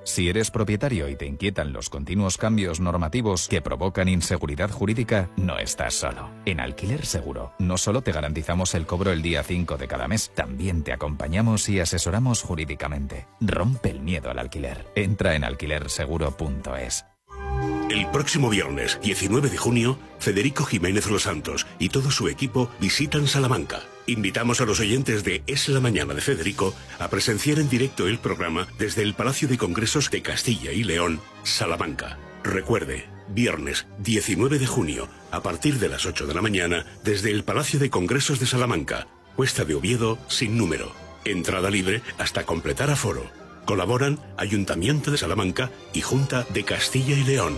Si eres propietario y te inquietan los continuos cambios normativos que provocan inseguridad jurídica, no estás solo. En Alquiler Seguro, no solo te garantizamos el cobro el día 5 de cada mes, también te acompañamos y asesoramos jurídicamente. Rompe el miedo al alquiler. Entra en alquilerseguro.es. El próximo viernes, 19 de junio, Federico Jiménez Los Santos y todo su equipo visitan Salamanca. Invitamos a los oyentes de Es la Mañana de Federico a presenciar en directo el programa desde el Palacio de Congresos de Castilla y León, Salamanca. Recuerde, viernes 19 de junio, a partir de las 8 de la mañana, desde el Palacio de Congresos de Salamanca, Cuesta de Oviedo, sin número. Entrada libre hasta completar aforo. Colaboran Ayuntamiento de Salamanca y Junta de Castilla y León.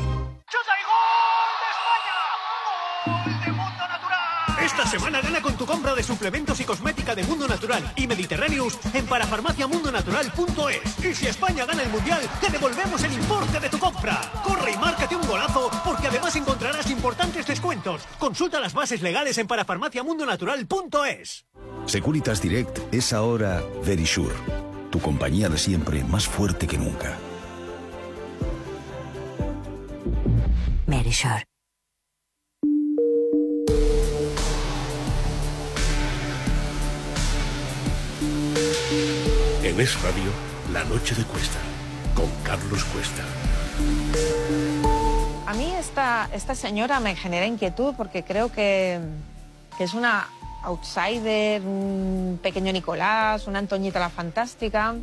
Esta semana gana con tu compra de suplementos y cosmética de Mundo Natural y Mediterráneos en parafarmaciamundonatural.es. Y si España gana el Mundial, te devolvemos el importe de tu compra. Corre y márcate un golazo, porque además encontrarás importantes descuentos. Consulta las bases legales en parafarmaciamundonatural.es. Securitas Direct es ahora Verisure, tu compañía de siempre más fuerte que nunca. Verisure. En Es Radio, La Noche de Cuesta, con Carlos Cuesta. A mí esta señora me genera inquietud porque creo que es una outsider, un pequeño Nicolás, una Antoñita la Fantástica,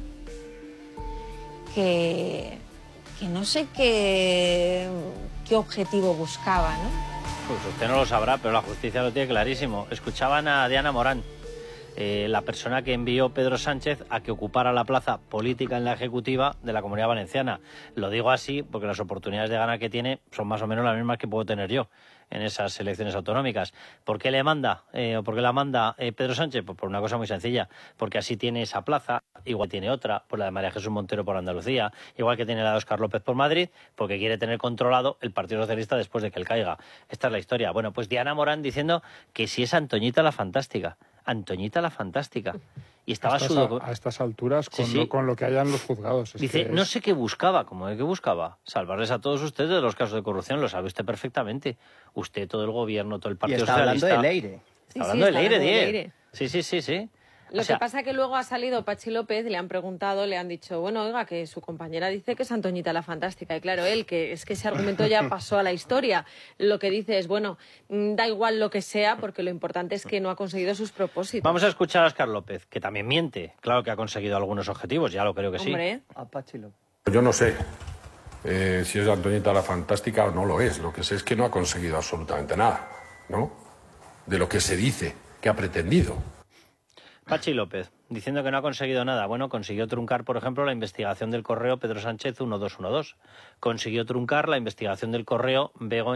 que no sé qué objetivo buscaba, ¿no? Pues usted no lo sabrá, pero la justicia lo tiene clarísimo. Escuchaban a Diana Morán, la persona que envió Pedro Sánchez a que ocupara la plaza política en la ejecutiva de la Comunidad Valenciana. Lo digo así porque las oportunidades de ganar que tiene son más o menos las mismas que puedo tener yo en esas elecciones autonómicas. ¿Por qué le manda o por qué la manda Pedro Sánchez? Pues por una cosa muy sencilla, porque así tiene esa plaza, igual tiene otra, pues la de María Jesús Montero por Andalucía, igual que tiene la de Óscar López por Madrid, porque quiere tener controlado el Partido Socialista después de que él caiga. Esta es la historia. Bueno, pues Diana Morán diciendo que si es Antoñita la Fantástica. Antoñita la Fantástica. Y estaba a estas alturas con lo que hayan los juzgados. Dice, no sé qué buscaba. ¿Cómo de qué buscaba? Salvarles a todos ustedes de los casos de corrupción. Lo sabe usted perfectamente. Usted, todo el gobierno, todo el Partido Socialista. Está hablando de Leire. Está hablando de Leire, Diez. Sí. Lo que pasa es que luego ha salido Pachi López, le han preguntado, le han dicho, bueno, oiga, que su compañera dice que es Antoñita la Fantástica. Y claro, él, que es que ese argumento ya pasó a la historia. Lo que dice es, bueno, da igual lo que sea, porque lo importante es que no ha conseguido sus propósitos. Vamos a escuchar a Óscar López, que también miente. Claro que ha conseguido algunos objetivos, ya lo creo que sí. Hombre. A Pachi López. Yo no sé si es Antoñita la Fantástica o no lo es. Lo que sé es que no ha conseguido absolutamente nada, ¿no? De lo que se dice que ha pretendido. Pachi López, diciendo que no ha conseguido nada. Bueno, consiguió truncar, por ejemplo, la investigación del correo Pedro Sánchez 1212. Consiguió truncar la investigación del correo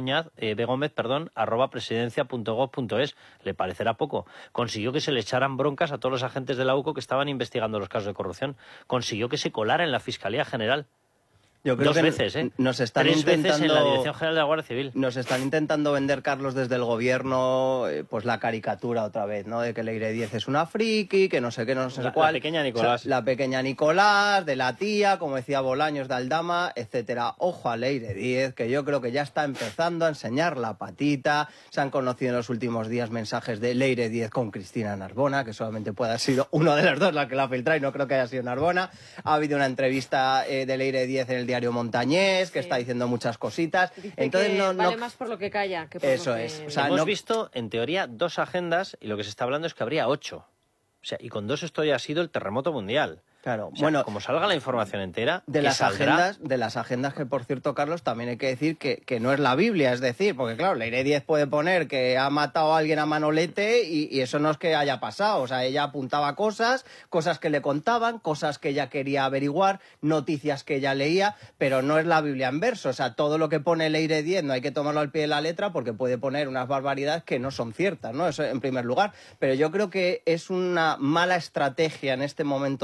begómez@presidencia.gov.es. ¿Le parecerá poco? Consiguió que se le echaran broncas a todos los agentes de la UCO que estaban investigando los casos de corrupción. Consiguió que se colara en la Fiscalía General. Yo creo Dos que veces, ¿eh? Nos están Tres intentando, veces en la Dirección General de la Guardia Civil. Nos están intentando vender, Carlos, desde el gobierno, pues la caricatura otra vez, ¿no? De que Leire Díez es una friki, que no sé qué, no sé cuál. La pequeña Nicolás. O sea, la pequeña Nicolás, de la tía, como decía Bolaños, de Aldama, etcétera. Ojo a Leire Díez, que yo creo que ya está empezando a enseñar la patita. Se han conocido en los últimos días mensajes de Leire Díez con Cristina Narbona, que solamente puede haber sido uno de los dos la que la filtra y no creo que haya sido Narbona. Ha habido una entrevista de Leire Díez en el diario Montañés, que está diciendo muchas cositas. Dice entonces que no vale más por lo que calla que por eso lo que... es. O sea, hemos visto, en teoría, 2 agendas y lo que se está hablando es que habría 8. O sea, y con 2 esto ya ha sido el terremoto mundial. Claro, o sea, como salga la información entera, de las agendas que, por cierto, Carlos, también hay que decir que no es la Biblia, es decir, porque claro, Leire Díez puede poner que ha matado a alguien a Manolete y eso no es que haya pasado, o sea, ella apuntaba cosas que le contaban, cosas que ella quería averiguar, noticias que ella leía, pero no es la Biblia en verso, o sea, todo lo que pone Leire Díez no hay que tomarlo al pie de la letra porque puede poner unas barbaridades que no son ciertas, ¿no? Eso en primer lugar, pero yo creo que es una mala estrategia en este momento dado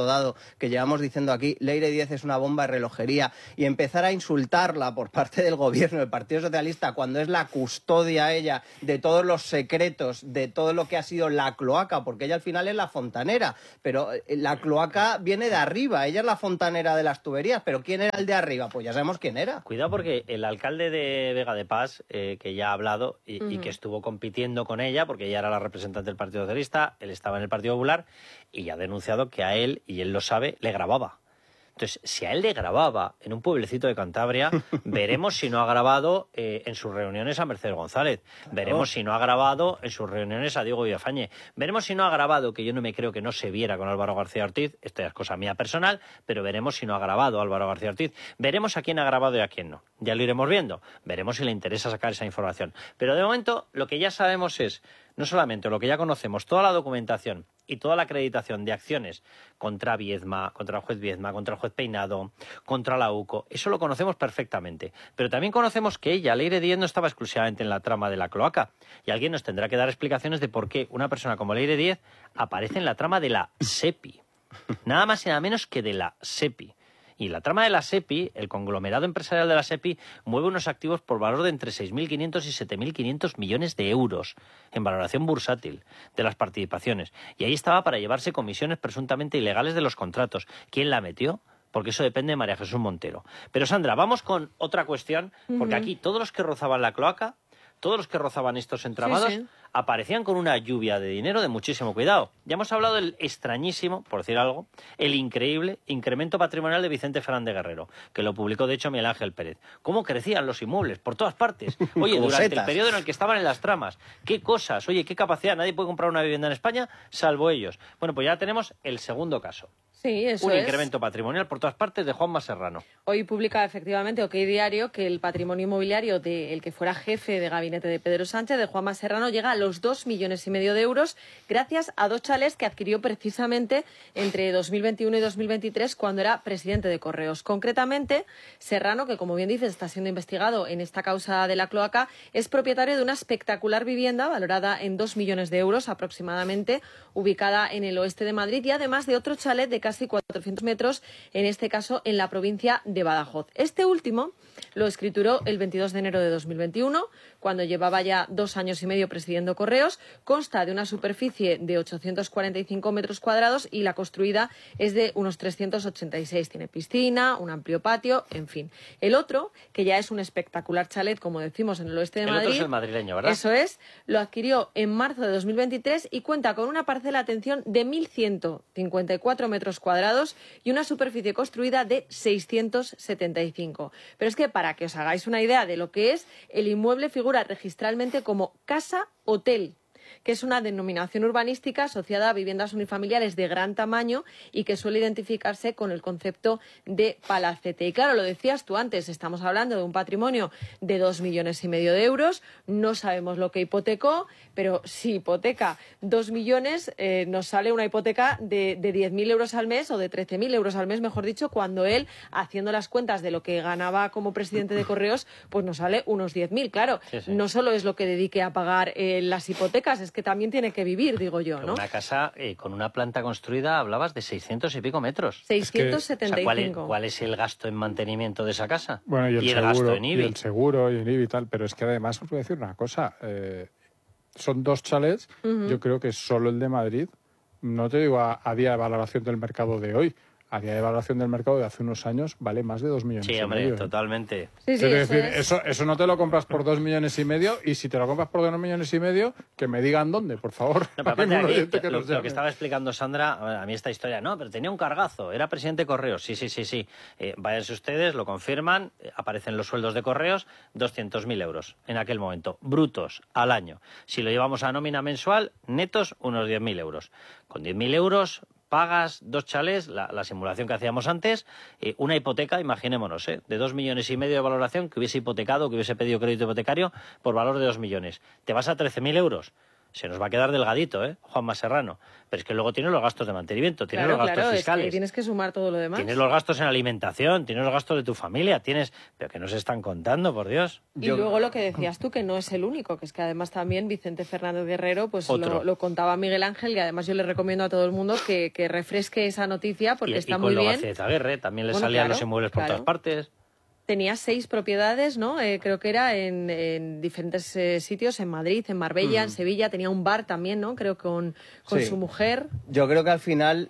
que llevamos diciendo aquí, Leire Díez es una bomba de relojería, y empezar a insultarla por parte del gobierno del Partido Socialista cuando es la custodia ella de todos los secretos, de todo lo que ha sido la cloaca, porque ella al final es la fontanera, pero la cloaca viene de arriba, ella es la fontanera de las tuberías, pero ¿quién era el de arriba? Pues ya sabemos quién era. Cuidado porque el alcalde de Vega de Paz, que ya ha hablado y que estuvo compitiendo con ella, porque ella era la representante del Partido Socialista, él estaba en el Partido Popular, y ya ha denunciado que a él, y él lo sabe, le grababa. Entonces, si a él le grababa en un pueblecito de Cantabria, veremos si no ha grabado en sus reuniones a Mercedes González. Claro. Veremos si no ha grabado en sus reuniones a Diego Villafañe. Veremos si no ha grabado, que yo no me creo que no se viera con Álvaro García Ortiz, esto ya es cosa mía personal, pero veremos si no ha grabado Álvaro García Ortiz. Veremos a quién ha grabado y a quién no. Ya lo iremos viendo. Veremos si le interesa sacar esa información. Pero de momento, lo que ya sabemos es, no solamente lo que ya conocemos, toda la documentación y toda la acreditación de acciones contra Viedma, contra el juez Viedma, contra el juez Peinado, contra la UCO, eso lo conocemos perfectamente. Pero también conocemos que ella, Leire Díez, no estaba exclusivamente en la trama de la cloaca. Y alguien nos tendrá que dar explicaciones de por qué una persona como Leire Díez aparece en la trama de la SEPI. Nada más y nada menos que de la SEPI. Y la trama de la SEPI, el conglomerado empresarial de la SEPI, mueve unos activos por valor de entre 6.500 y 7.500 millones de euros en valoración bursátil de las participaciones. Y ahí estaba para llevarse comisiones presuntamente ilegales de los contratos. ¿Quién la metió? Porque eso depende de María Jesús Montero. Pero Sandra, vamos con otra cuestión, porque aquí todos los que rozaban la cloaca, todos los que rozaban estos entramados, aparecían con una lluvia de dinero de muchísimo cuidado. Ya hemos hablado del extrañísimo, por decir algo, el increíble incremento patrimonial de Vicente Fernández Guerrero, que lo publicó de hecho Miguel Ángel Pérez. ¿Cómo crecían los inmuebles? Por todas partes. Oye, durante el periodo en el que estaban en las tramas. ¿Qué cosas? Oye, qué capacidad. Nadie puede comprar una vivienda en España, salvo ellos. Bueno, pues ya tenemos el segundo caso. Sí, eso Un incremento patrimonial por todas partes de Juanma Serrano. Hoy publica efectivamente OK Diario que el patrimonio inmobiliario del que fuera jefe de gabinete de Pedro Sánchez, de Juanma Serrano, llega a los 2,5 millones de euros gracias a 2 chalés que adquirió precisamente entre 2021 y 2023 cuando era presidente de Correos. Concretamente, Serrano, que como bien dices está siendo investigado en esta causa de la cloaca, es propietario de una espectacular vivienda valorada en 2 millones de euros aproximadamente, ubicada en el oeste de Madrid, y además de otro chalet de casi 400 metros, en este caso en la provincia de Badajoz. Este último lo escrituró el 22 de enero de 2021, cuando llevaba ya 2 años y medio presidiendo Correos. Consta de una superficie de 845 metros cuadrados y la construida es de unos 386. Tiene piscina, un amplio patio, en fin. El otro, que ya es un espectacular chalet, como decimos, en el oeste de Madrid. El otro es el madrileño, ¿verdad? Eso es. Lo adquirió en marzo de 2023 y cuenta con una parcela, atención, de 1.154 metros cuadrados y una superficie construida de 675. Pero es que, para que os hagáis una idea de lo que es, el inmueble figura registralmente como casa-hotel, que es una denominación urbanística asociada a viviendas unifamiliares de gran tamaño y que suele identificarse con el concepto de palacete. Y claro, lo decías tú antes, estamos hablando de un patrimonio de 2,5 millones de euros, no sabemos lo que hipotecó, pero si hipoteca 2 millones, nos sale una hipoteca de 10.000 euros al mes, o de 13.000 euros al mes, mejor dicho, cuando él, haciendo las cuentas de lo que ganaba como presidente de Correos, pues nos sale unos 10.000. Claro, sí. No solo es lo que dedique a pagar las hipotecas, es que también tiene que vivir, digo yo, ¿no? Una casa con una planta construida, hablabas de 600 y pico metros. 675. O sea, ¿cuál es el gasto en mantenimiento de esa casa? Bueno, y el seguro, gasto en IBI. Y el seguro y el IBI y tal, pero es que además os voy a decir una cosa, son 2 chalets, yo creo que solo el de Madrid, no te digo a día de valoración del mercado de hoy, a día de valoración del mercado de hace unos años vale más de 2 millones y medio. Sí, hombre, totalmente. Sí, Quiero decir, eso no te lo compras por 2 millones y medio, y si te lo compras por 2 millones y medio, que me digan dónde, por favor. No, pero aparte lo que estaba explicando Sandra, a mí esta historia, no, pero tenía un cargazo, era presidente de Correos, sí. Váyanse ustedes, lo confirman, aparecen los sueldos de Correos, 200.000 euros en aquel momento, brutos, al año. Si lo llevamos a nómina mensual, netos, unos 10.000 euros. Con 10.000 euros... pagas 2 chalés, la simulación que hacíamos antes, una hipoteca, imaginémonos, de 2,5 millones de valoración, que hubiese hipotecado, que hubiese pedido crédito hipotecario por valor de 2 millones. Te vas a 13.000 euros. Se nos va a quedar delgadito, Juanma Serrano. Pero es que luego tienes los gastos de mantenimiento, tienes los gastos fiscales. Es que tienes que sumar todo lo demás. Tienes los gastos en alimentación, tienes los gastos de tu familia, pero que no se están contando, por Dios. Y luego lo que decías tú, que no es el único, que es que además también Vicente Fernández Guerrero, pues lo contaba Miguel Ángel, y además yo le recomiendo a todo el mundo que refresque esa noticia porque está muy bien. Y con Aguirre también le salían los inmuebles por todas partes. Tenía 6 propiedades, ¿no? Creo que era en diferentes sitios, en Madrid, en Marbella, en Sevilla. Tenía un bar también, ¿no? Creo con su mujer. Yo creo que al final,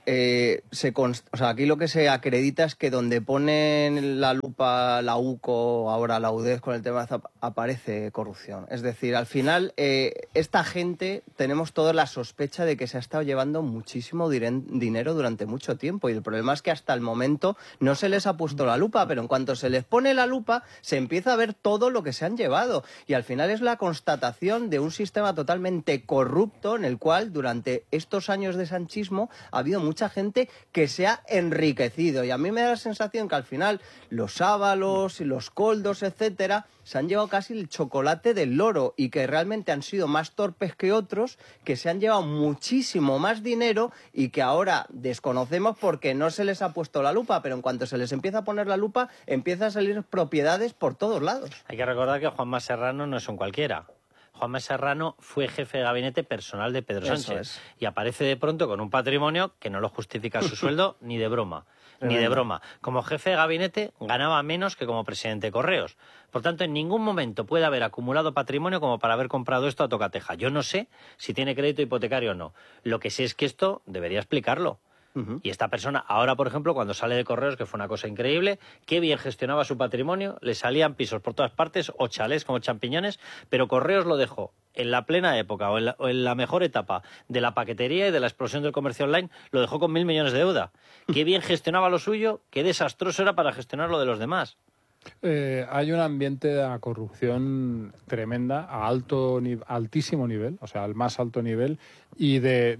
aquí lo que se acredita es que donde ponen la lupa la UCO, ahora la UDEF con el tema de aparece corrupción. Es decir, al final, esta gente, tenemos toda la sospecha de que se ha estado llevando muchísimo dinero durante mucho tiempo. Y el problema es que hasta el momento no se les ha puesto la lupa, pero en cuanto se les pone la lupa, se empieza a ver todo lo que se han llevado. Y al final es la constatación de un sistema totalmente corrupto en el cual durante estos años de sanchismo ha habido mucha gente que se ha enriquecido. Y a mí me da la sensación que al final los Ábalos y los Koldos, etcétera, se han llevado casi el chocolate del loro y que realmente han sido más torpes que otros, que se han llevado muchísimo más dinero y que ahora desconocemos porque no se les ha puesto la lupa, pero en cuanto se les empieza a poner la lupa, empieza a salir propiedades por todos lados. Hay que recordar que Juanma Serrano no es un cualquiera. Juanma Serrano fue jefe de gabinete personal de Pedro Sánchez y aparece de pronto con un patrimonio que no lo justifica su sueldo ni de broma. Ni de broma. Como jefe de gabinete ganaba menos que como presidente de Correos. Por tanto, en ningún momento puede haber acumulado patrimonio como para haber comprado esto a tocateja. Yo no sé si tiene crédito hipotecario o no. Lo que sé es que esto debería explicarlo. Y esta persona, ahora por ejemplo, cuando sale de Correos, que fue una cosa increíble, qué bien gestionaba su patrimonio, le salían pisos por todas partes o chalés como champiñones, pero Correos lo dejó en la plena época o en la mejor etapa de la paquetería y de la explosión del comercio online, lo dejó con 1.000 millones de deuda. Qué bien gestionaba lo suyo, qué desastroso era para gestionar lo de los demás. Hay un ambiente de corrupción tremenda a altísimo nivel, o sea, al más alto nivel y de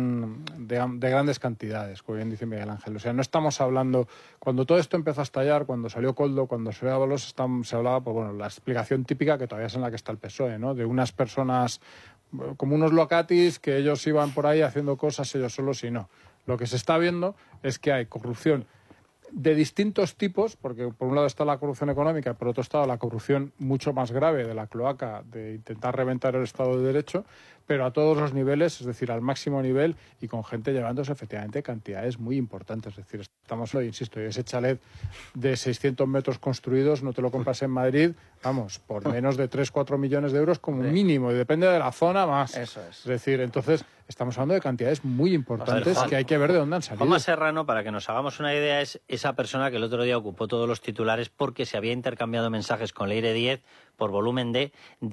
grandes cantidades, como bien dice Miguel Ángel. O sea, no estamos hablando, cuando todo esto empezó a estallar, cuando salió Koldo, cuando salió Ábalos, se hablaba, pues bueno, la explicación típica que todavía es en la que está el PSOE, ¿no? De unas personas como unos locatis que ellos iban por ahí haciendo cosas ellos solos y no. Lo que se está viendo es que hay corrupción de distintos tipos, porque por un lado está la corrupción económica y por otro lado la corrupción mucho más grave de la cloaca, de intentar reventar el Estado de Derecho, pero a todos los niveles, es decir, al máximo nivel y con gente llevándose efectivamente cantidades muy importantes. Es decir, estamos hoy, insisto, ese chalet de 600 metros construidos no te lo compras en Madrid, vamos, por menos de 3-4 millones de euros como mínimo, y depende de la zona más. Eso es. Es decir, entonces estamos hablando de cantidades muy importantes que hay que ver de dónde han salido. Juanma Serrano, para que nos hagamos una idea, es esa persona que el otro día ocupó todos los titulares porque se había intercambiado mensajes con Leire 10 por volumen de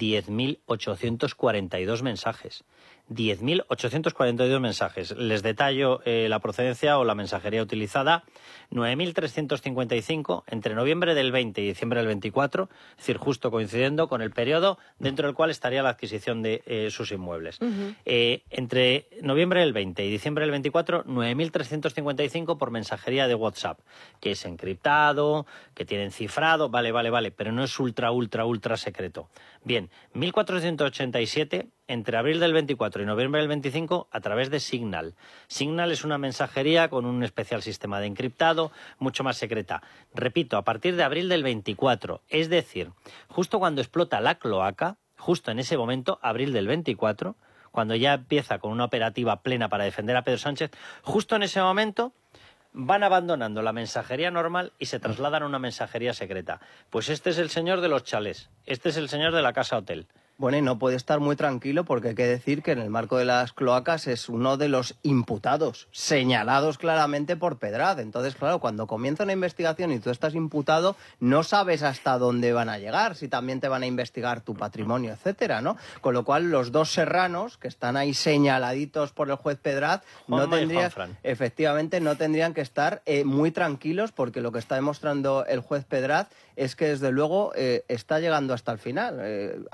10.842 mensajes. 10.842 mensajes. Les detallo la procedencia o la mensajería utilizada. 9.355 entre noviembre del 20 y diciembre del 24, es decir, justo coincidiendo con el periodo dentro del cual estaría la adquisición de sus inmuebles. Entre noviembre del 20 y diciembre del 24, 9.355 por mensajería de WhatsApp, que es encriptado, que tienen cifrado, vale, pero no es ultra secreto. Bien, 1.487 entre abril del 24 y noviembre del 25 a través de Signal. Signal es una mensajería con un especial sistema de encriptado, mucho más secreta. Repito, a partir de abril del 24, es decir, justo cuando explota la cloaca, justo en ese momento, abril del 24, cuando ya empieza con una operativa plena para defender a Pedro Sánchez, justo en ese momento van abandonando la mensajería normal y se trasladan a una mensajería secreta. Pues este es el señor de los chalés, este es el señor de la casa hotel. Bueno, y no puede estar muy tranquilo porque hay que decir que en el marco de las cloacas es uno de los imputados, señalados claramente por Pedraz. Entonces, claro, cuando comienza una investigación y tú estás imputado, no sabes hasta dónde van a llegar, si también te van a investigar tu patrimonio, etcétera, ¿no? Con lo cual, los dos serranos, que están ahí señaladitos por el juez Pedraz, efectivamente no tendrían que estar muy tranquilos porque lo que está demostrando el juez Pedraz es que, desde luego, está llegando hasta el final. Hay mucha gente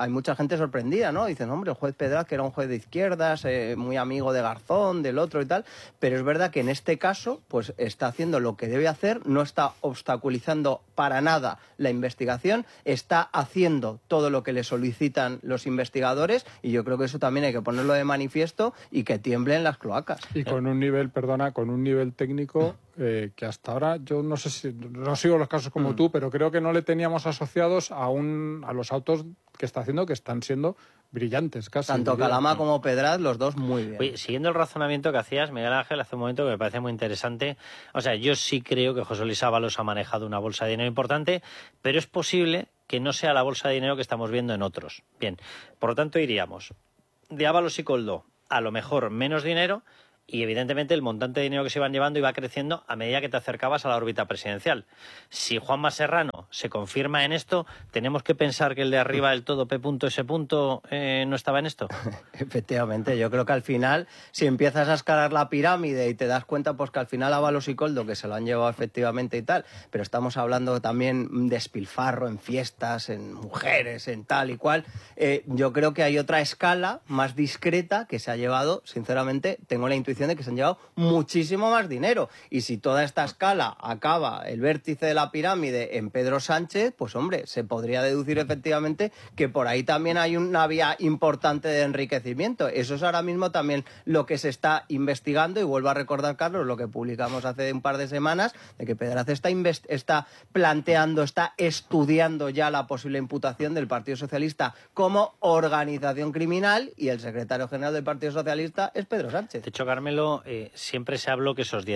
gente sorprendida, ¿no? Dicen, hombre, el juez Pedraz, que era un juez de izquierdas, muy amigo de Garzón, del otro y tal, pero es verdad que en este caso, pues está haciendo lo que debe hacer, no está obstaculizando para nada la investigación, está haciendo todo lo que le solicitan los investigadores, y yo creo que eso también hay que ponerlo de manifiesto y que tiemblen las cloacas. Y con un nivel, con un nivel técnico que hasta ahora, yo no sé si, no sigo los casos como tú, pero creo que no le teníamos asociados a los autos que está haciendo, que están siendo brillantes casi. Tanto Calama como Pedraz, los dos muy bien. Oye, siguiendo el razonamiento que hacías, Miguel Ángel, hace un momento, que me parece muy interesante. O sea, yo sí creo que José Luis Ábalos ha manejado una bolsa de dinero importante, pero es posible que no sea la bolsa de dinero que estamos viendo en otros. Bien, por lo tanto iríamos de Ábalos y Koldo a lo mejor menos dinero, y evidentemente el montante de dinero que se iban llevando iba creciendo a medida que te acercabas a la órbita presidencial. Si Juanma Serrano se confirma en esto, ¿tenemos que pensar que el de arriba del todo, P.S. no estaba en esto? Efectivamente, yo creo que al final, si empiezas a escalar la pirámide y te das cuenta pues que al final Ábalos y Koldo, que se lo han llevado efectivamente y tal, pero estamos hablando también de despilfarro en fiestas, en mujeres, en tal y cual, yo creo que hay otra escala más discreta que se ha llevado, sinceramente, tengo la intuición de que se han llevado muchísimo más dinero. Y si toda esta escala acaba el vértice de la pirámide en Pedro Sánchez, pues hombre, se podría deducir efectivamente que por ahí también hay una vía importante de enriquecimiento. Eso es ahora mismo también lo que se está investigando, y vuelvo a recordar, Carlos, lo que publicamos hace un par de semanas, de que Pedraz está planteando, está estudiando ya la posible imputación del Partido Socialista como organización criminal, y el secretario general del Partido Socialista es Pedro Sánchez. De hecho, Carmelo, siempre se habló que esos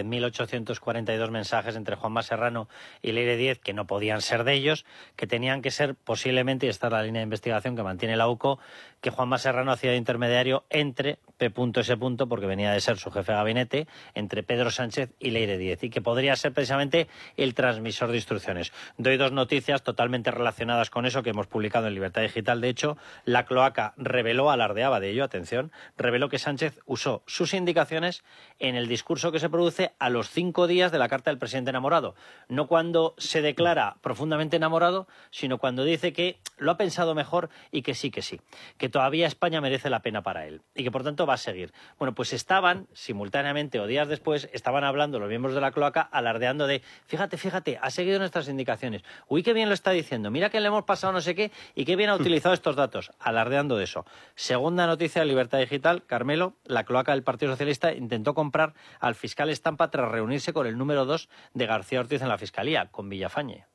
10.842 mensajes entre Juanma Serrano y Leire Díez, que no podían ser de ellos, que tenían que ser posiblemente, y esta es la línea de investigación que mantiene la UCO, que Juanma Serrano hacía de intermediario entre P.S., porque venía de ser su jefe de gabinete, entre Pedro Sánchez y Leire Díez, y que podría ser precisamente el transmisor de instrucciones. Doy dos noticias totalmente relacionadas con eso que hemos publicado en Libertad Digital. De hecho, la cloaca alardeaba de ello, atención, reveló que Sánchez usó sus indicaciones en el discurso que se produce a los 5 días de la carta del presidente enamorado. No cuando se declara profundamente enamorado, sino cuando dice que lo ha pensado mejor y que sí, que todavía España merece la pena para él y que por tanto va a seguir. Bueno, pues estaban simultáneamente o días después, estaban hablando los miembros de la cloaca alardeando de fíjate, ha seguido nuestras indicaciones, uy, qué bien lo está diciendo, mira que le hemos pasado no sé qué y qué bien ha utilizado estos datos, alardeando de eso. Segunda noticia de Libertad Digital, Carmelo, la cloaca del Partido Socialista intentó comprar al fiscal Estampa tras reunirse con el número 2 de García Ortiz en la Fiscalía, con Villafañe.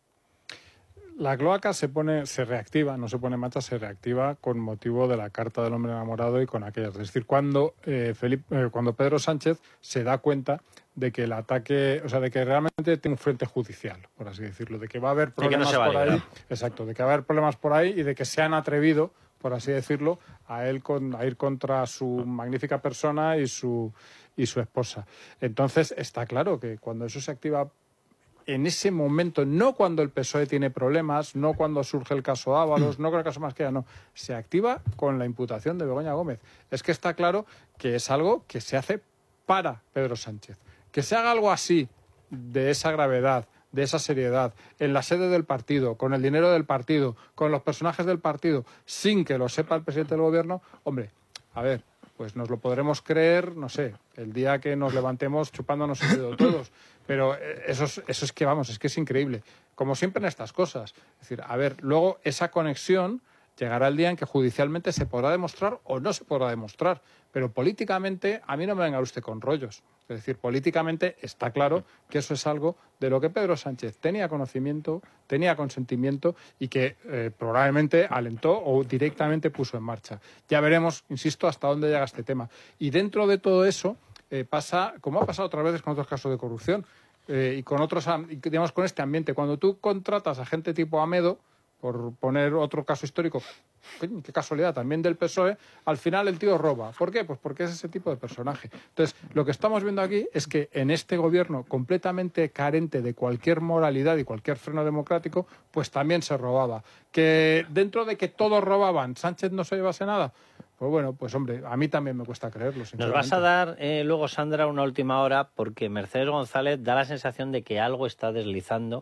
La cloaca se reactiva, no se pone en marcha, se reactiva con motivo de la carta del hombre enamorado y con aquellas. Es decir, cuando Pedro Sánchez se da cuenta de que el ataque, o sea, de que realmente tiene un frente judicial, por así decirlo, de que va a haber problemas por ahí. Exacto, de que va a haber problemas por ahí y de que se han atrevido, por así decirlo, a ir contra su magnífica persona y su esposa. Entonces, está claro que cuando eso se activa en ese momento, no cuando el PSOE tiene problemas, no cuando surge el caso Ábalos, no con el caso Masqueda, no, se activa con la imputación de Begoña Gómez. Es que está claro que es algo que se hace para Pedro Sánchez. Que se haga algo así, de esa gravedad, de esa seriedad, en la sede del partido, con el dinero del partido, con los personajes del partido, sin que lo sepa el presidente del gobierno, hombre, a ver, pues nos lo podremos creer, no sé, el día que nos levantemos chupándonos el dedo todos. Pero eso es que, vamos, es que es increíble. Como siempre en estas cosas. Es decir, a ver, luego esa conexión llegará el día en que judicialmente se podrá demostrar o no se podrá demostrar. Pero políticamente, a mí no me venga usted con rollos. Es decir, políticamente está claro que eso es algo de lo que Pedro Sánchez tenía conocimiento, tenía consentimiento y que probablemente alentó o directamente puso en marcha. Ya veremos, insisto, hasta dónde llega este tema. Y dentro de todo eso pasa, como ha pasado otras veces con otros casos de corrupción y con otros, digamos, con este ambiente. Cuando tú contratas a gente tipo Amedo, por poner otro caso histórico, qué casualidad, también del PSOE, al final el tío roba. ¿Por qué? Pues porque es ese tipo de personaje. Entonces, lo que estamos viendo aquí es que en este gobierno completamente carente de cualquier moralidad y cualquier freno democrático, pues también se robaba. Que dentro de que todos robaban, Sánchez no se llevase nada. Pues bueno, pues hombre, a mí también me cuesta creerlo. Nos vas a dar luego, Sandra, una última hora, porque Mercedes González da la sensación de que algo está deslizando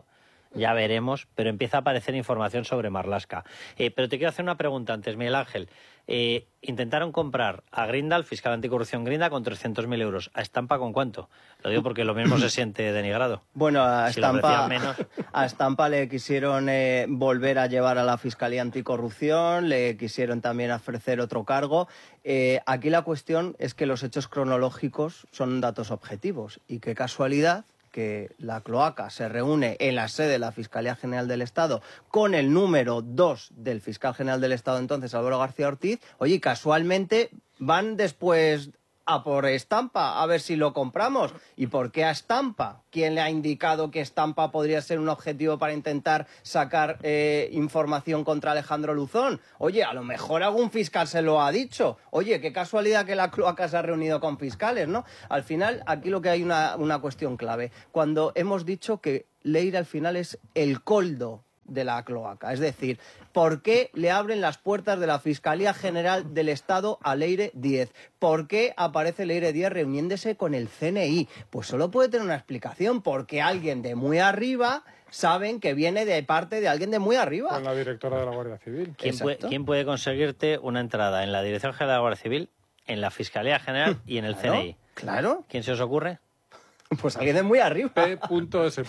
Ya veremos, pero empieza a aparecer información sobre Marlaska. Pero te quiero hacer una pregunta antes, Miguel Ángel. Intentaron comprar a Grindal, fiscal anticorrupción Grindal, con 300.000 euros. ¿A Estampa con cuánto? Lo digo porque lo mismo se siente denigrado. Bueno, a Si lo ofrecían menos. Estampa le quisieron volver a llevar a la Fiscalía Anticorrupción, le quisieron también ofrecer otro cargo. Aquí la cuestión es que los hechos cronológicos son datos objetivos y qué casualidad que la cloaca se reúne en la sede de la Fiscalía General del Estado con el número 2 del fiscal general del Estado entonces, Álvaro García Ortiz. Oye, casualmente van después a por Estampa, a ver si lo compramos. ¿Y por qué a Estampa? ¿Quién le ha indicado que Estampa podría ser un objetivo para intentar sacar información contra Alejandro Luzón? Oye, a lo mejor algún fiscal se lo ha dicho. Oye, qué casualidad que la cloaca se ha reunido con fiscales, ¿no? Al final, aquí lo que hay una cuestión clave. Cuando hemos dicho que Leire al final es el coldo de la cloaca. Es decir, ¿por qué le abren las puertas de la Fiscalía General del Estado a Leire Díez? ¿Por qué aparece Leire Díez reuniéndose con el CNI? Pues solo puede tener una explicación, porque alguien de muy arriba saben que viene de parte de alguien de muy arriba. Con la directora de la Guardia Civil. ¿Quién puede conseguirte una entrada en la Dirección General de la Guardia Civil, en la Fiscalía General y en el CNI? Claro. ¿Quién se os ocurre? Pues alguien de muy arriba. P.S.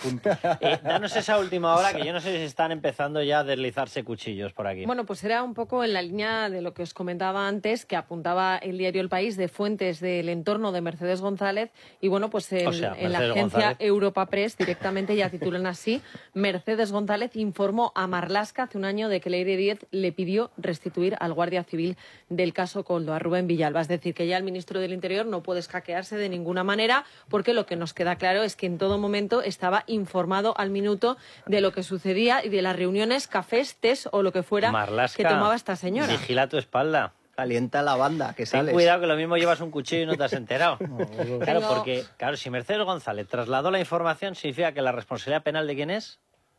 Danos esa última hora, que yo no sé si están empezando ya a deslizarse cuchillos por aquí. Bueno, pues era un poco en la línea de lo que os comentaba antes, que apuntaba el diario El País de fuentes del entorno de Mercedes González. Y bueno, pues en la agencia González. Europa Press directamente ya titulan así: Mercedes González informó a Marlaska hace un año de que Leire Díez le pidió restituir al guardia civil del caso Koldo, a Rubén Villalba. Es decir, que ya el ministro del Interior no puede escaquearse de ninguna manera, porque lo que nos queda claro es que en todo momento estaba informado al minuto de lo que sucedía y de las reuniones, cafés, tés o lo que fuera Marlaska, que tomaba esta señora. Vigila tu espalda. Calienta la banda, que sales. Ten cuidado, que lo mismo llevas un cuchillo y no te has enterado. Claro, porque si Mercedes González trasladó la información, significa que la responsabilidad penal ¿de quién es?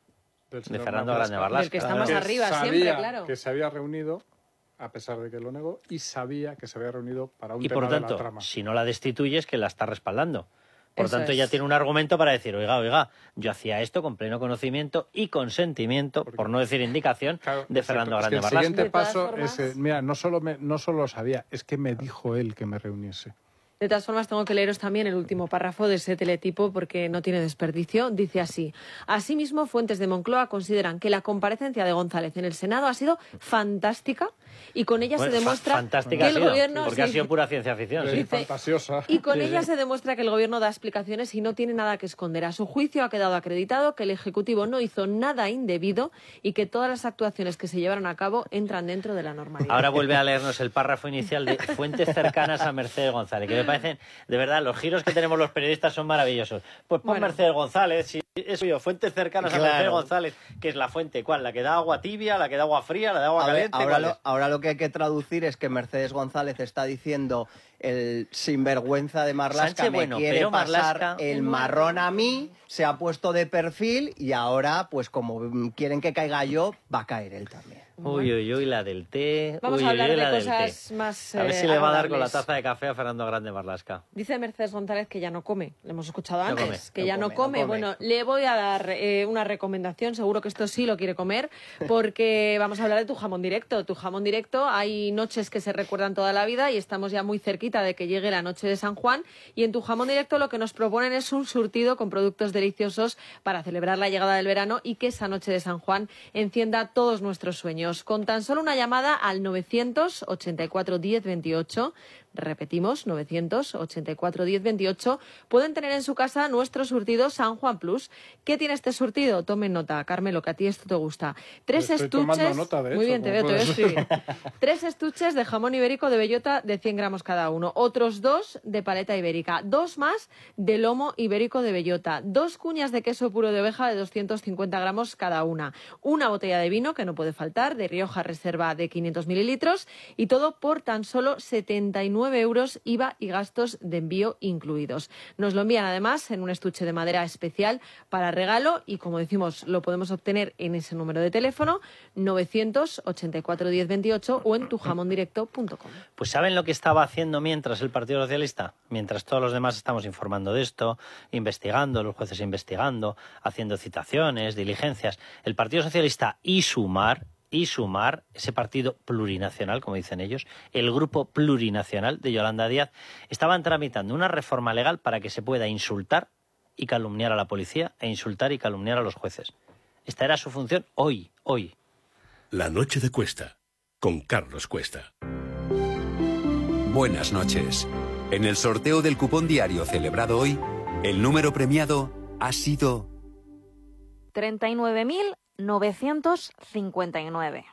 De Fernando Grande Marlaska. Del que está más arriba sabía siempre, claro. Que se había reunido, a pesar de que lo negó, y sabía que se había reunido para un Y tema por de tanto, la trama. si no la destituyes, que la está respaldando. Por Eso tanto, es. ya tiene un argumento para decir, oiga, yo hacía esto con pleno conocimiento y consentimiento, por no decir indicación, Claro, de Fernando exacto. Grande Es que Marlaska. el siguiente De todas paso formas- es, mira, no solo lo sabía, es que me dijo él que me reuniese. De todas formas, tengo que leeros también el último párrafo de ese teletipo porque no tiene desperdicio. Dice así: asimismo, fuentes de Moncloa consideran que la comparecencia de González en el Senado ha sido fantástica y con ella Bueno, se demuestra fantástica que ha el sido, gobierno... porque ha sido pura ciencia ficción. Sí, Sí. fantasiosa. Y con Sí, ella sí. se demuestra que el gobierno da explicaciones y no tiene nada que esconder. A su juicio ha quedado acreditado que el Ejecutivo no hizo nada indebido y que todas las actuaciones que se llevaron a cabo entran dentro de la normalidad. Ahora vuelve a leernos el párrafo inicial de fuentes cercanas a Mercedes González, que me parecen, de verdad, los giros que tenemos los periodistas son maravillosos. Pues pon Bueno. Mercedes González, si eso yo, fuentes cercanas a Claro. Mercedes González, que es la fuente, ¿cuál? ¿La que da agua tibia, la que da agua fría, la de agua A ver, caliente? ¿Cuál es? ahora lo que hay que traducir es que Mercedes González está diciendo el sinvergüenza de Marlaska Sánchez, me bueno, quiere pero pasar Marlaska- el marrón a mí, se ha puesto de perfil y ahora, pues como quieren que caiga yo, va a caer él también. Uy, uy, uy, la del té. Vamos uy, a uy, hablar uy, de la del cosas té. más A ver si le va a dar con la agradables. taza de café a Fernando Grande Marlaska. Dice Mercedes González que ya no come. Le hemos escuchado No antes. come, que no ya come, no come. no come. Bueno, le voy a dar una recomendación. Seguro que esto sí lo quiere comer. Porque vamos a hablar de tu jamón directo. Tu jamón directo, hay noches que se recuerdan toda la vida y estamos ya muy cerquita de que llegue la noche de San Juan. Y en tu jamón directo lo que nos proponen es un surtido con productos deliciosos para celebrar la llegada del verano y que esa noche de San Juan encienda todos nuestros sueños. Con tan solo una llamada al 984 10 28, repetimos, 984 10 28, pueden tener en su casa nuestro surtido San Juan Plus. ¿Qué tiene este surtido? Tomen nota, Carmelo, que a ti esto te gusta. 3 Estoy tomando estuches, nota, de muy hecho, bien, te como veo, te voy a puedes. escribir. 3 estuches de jamón ibérico de bellota de 100 gramos cada uno, otros 2 de paleta ibérica, 2 más de lomo ibérico de bellota, 2 cuñas de queso puro de oveja de 250 gramos cada una botella de vino, que no puede faltar, de Rioja Reserva de 500 mililitros, y todo por tan solo 79,90 9 euros, IVA y gastos de envío incluidos. Nos lo envían además en un estuche de madera especial para regalo y, como decimos, lo podemos obtener en ese número de teléfono 984 10 28 o en tujamondirecto.com. Pues ¿saben lo que estaba haciendo mientras el Partido Socialista? Mientras todos los demás estamos informando de esto, investigando, los jueces investigando, haciendo citaciones, diligencias. El Partido Socialista y Sumar, ese partido plurinacional, como dicen ellos, el grupo plurinacional de Yolanda Díaz, estaban tramitando una reforma legal para que se pueda insultar y calumniar a la policía e insultar y calumniar a los jueces. Esta era su función hoy. La noche de Cuesta, con Carlos Cuesta. Buenas noches. En el sorteo del cupón diario celebrado hoy, el número premiado ha sido 39.959.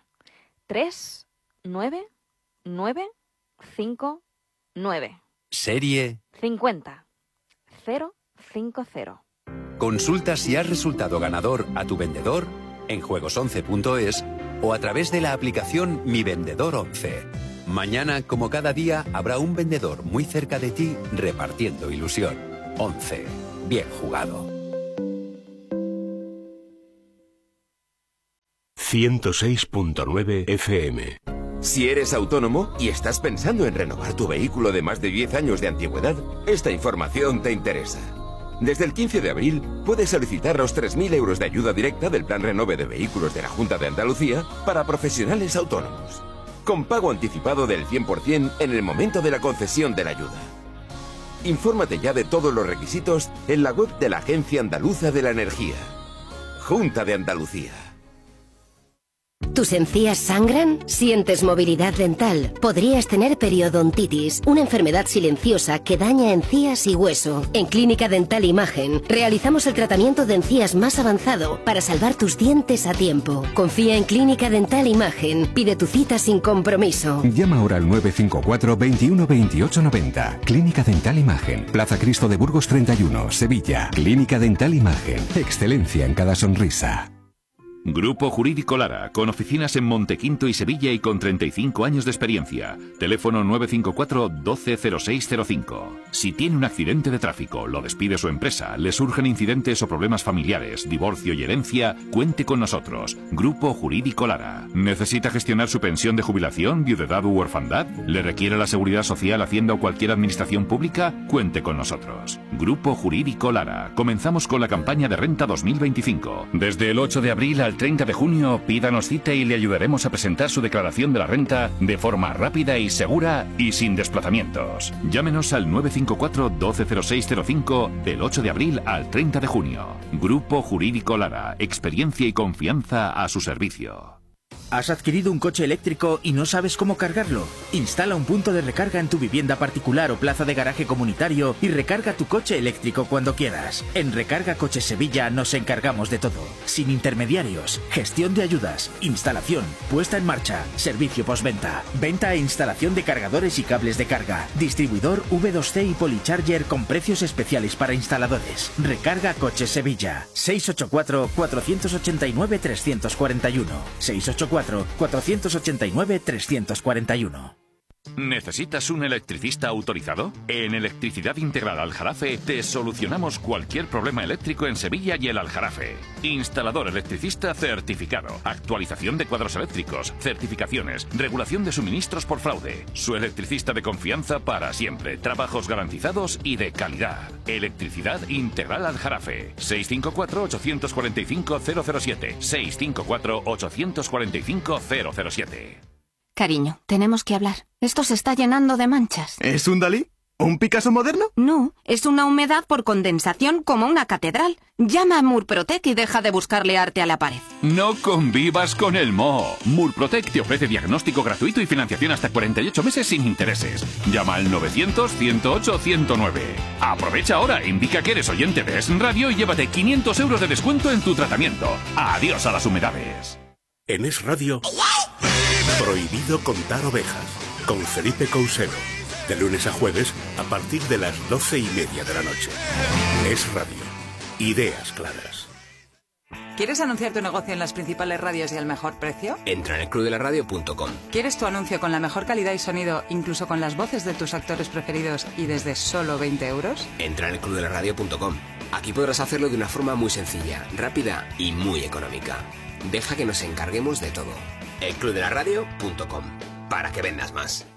39959. Serie 50 050. Consulta si has resultado ganador a tu vendedor en juegos11.es o a través de la aplicación Mi Vendedor 11. Mañana, como cada día, habrá un vendedor muy cerca de ti repartiendo ilusión. 11. Bien jugado. 106.9 FM. Si eres autónomo y estás pensando en renovar tu vehículo de más de 10 años de antigüedad, esta información te interesa. Desde el 15 de abril puedes solicitar los 3.000 euros de ayuda directa del Plan Renove de Vehículos de la Junta de Andalucía para profesionales autónomos, con pago anticipado del 100% en el momento de la concesión de la ayuda. Infórmate ya de todos los requisitos en la web de la Agencia Andaluza de la Energía. Junta de Andalucía. ¿Tus encías sangran? ¿Sientes movilidad dental? Podrías tener periodontitis, una enfermedad silenciosa que daña encías y hueso. En Clínica Dental Imagen realizamos el tratamiento de encías más avanzado para salvar tus dientes a tiempo. Confía en Clínica Dental Imagen. Pide tu cita sin compromiso. Llama ahora al 954 21 28 90. Clínica Dental Imagen. Plaza Cristo de Burgos 31, Sevilla. Clínica Dental Imagen. Excelencia en cada sonrisa. Grupo Jurídico Lara, con oficinas en Montequinto y Sevilla y con 35 años de experiencia. Teléfono 954 120605. Si tiene un accidente de tráfico, lo despide su empresa, le surgen incidentes o problemas familiares, divorcio y herencia, cuente con nosotros. Grupo Jurídico Lara. ¿Necesita gestionar su pensión de jubilación, viudedad u orfandad? ¿Le requiere la Seguridad Social, Hacienda o cualquier administración pública? Cuente con nosotros. Grupo Jurídico Lara. Comenzamos con la campaña de renta 2025. Desde el 8 de abril al 30 de junio, pídanos cita y le ayudaremos a presentar su declaración de la renta de forma rápida y segura y sin desplazamientos. Llámenos al 954 120605 del 8 de abril al 30 de junio. Grupo Jurídico Lara. Experiencia y confianza a su servicio. ¿Has adquirido un coche eléctrico y no sabes cómo cargarlo? Instala un punto de recarga en tu vivienda particular o plaza de garaje comunitario y recarga tu coche eléctrico cuando quieras. En Recarga Coches Sevilla nos encargamos de todo. Sin intermediarios, gestión de ayudas, instalación, puesta en marcha, servicio postventa, venta e instalación de cargadores y cables de carga, distribuidor V2C y Policharger con precios especiales para instaladores. Recarga Coches Sevilla. 684 489 341. 684 489 341. ¿Necesitas un electricista autorizado? En Electricidad Integral Aljarafe te solucionamos cualquier problema eléctrico en Sevilla y el Aljarafe. Instalador electricista certificado, actualización de cuadros eléctricos, certificaciones, regulación de suministros por fraude. Su electricista de confianza para siempre, trabajos garantizados y de calidad. Electricidad Integral Aljarafe. 654-845-007. 654-845-007. Cariño, tenemos que hablar. Esto se está llenando de manchas. ¿Es un Dalí? ¿Un Picasso moderno? No, es una humedad por condensación como una catedral. Llama a Murprotec y deja de buscarle arte a la pared. No convivas con el moho. Murprotec te ofrece diagnóstico gratuito y financiación hasta 48 meses sin intereses. Llama al 900-108-109. Aprovecha ahora, indica que eres oyente de Es Radio y llévate 500 euros de descuento en tu tratamiento. Adiós a las humedades. En Es Radio, prohibido contar ovejas, con Felipe Cousero. De lunes a jueves, a partir de las 12:30 de la noche. Es Radio. Ideas claras. ¿Quieres anunciar tu negocio en las principales radios y al mejor precio? Entra en elclubdelaradio.com. ¿Quieres tu anuncio con la mejor calidad y sonido, incluso con las voces de tus actores preferidos y desde solo 20 euros? Entra en elclubdelaradio.com. Aquí podrás hacerlo de una forma muy sencilla, rápida y muy económica. Deja que nos encarguemos de todo. elclubdelaradio.com. Para que vendas más.